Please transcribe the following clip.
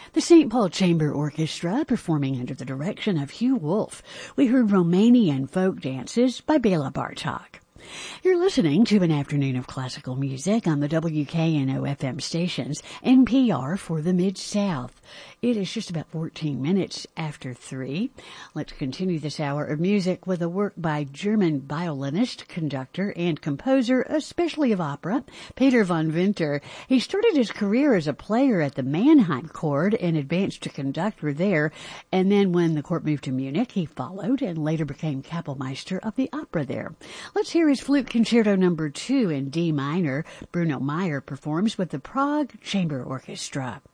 The St. Paul Chamber Orchestra performing under the direction of Hugh Wolf. We heard Romanian folk dances by Bela Bartok. You're listening to an afternoon of classical music on the WKNO FM stations, NPR for the Mid-South. It is just about 14 minutes after 3. Let's continue this hour of music with a work by German violinist, conductor, and composer, especially of opera, Peter von Winter. He started his career as a player at the Mannheim Court and advanced to conductor there. And then when the court moved to Munich, he followed and later became Kapellmeister of the opera there. Let's hear his Flute Concerto No. 2 in D minor. Bruno Meyer performs with the Prague Chamber Orchestra.